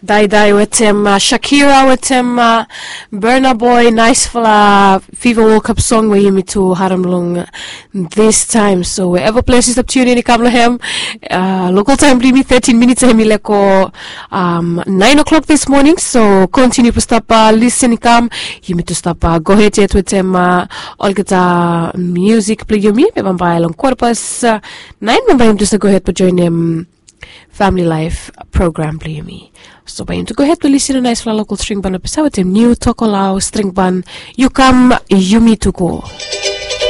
Dai wetem Shakira wetem Burna Boy nice fala Fever Woke Up song where you me to Haram Long this time. So wherever places up tune in Kamlahem local time bring me 13 minutes leko 9 o'clock this morning. So continue to stop listen kam you me to stop go ahead yet with them all get music play you me by long corpus 9 member just go ahead to join them Family Life program play me. So by him to go ahead to listen to nice local string band episode with him new Tokolao string band you come you me to go.